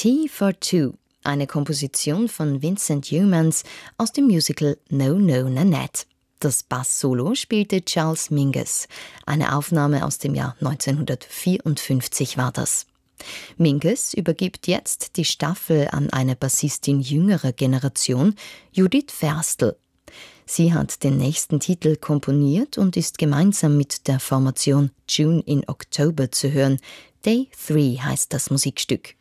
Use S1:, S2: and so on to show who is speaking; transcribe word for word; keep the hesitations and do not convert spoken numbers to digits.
S1: Tea for Two, eine Komposition von Vincent Youmans aus dem Musical No No Nanette. Das Bass-Solo spielte Charles Mingus. Eine Aufnahme aus dem Jahr neunzehnhundertvierundfünfzig war das. Mingus übergibt jetzt die Staffel an eine Bassistin jüngerer Generation, Judith Ferstl. Sie hat den nächsten Titel komponiert und ist gemeinsam mit der Formation June in October zu hören. Day drei heißt das Musikstück.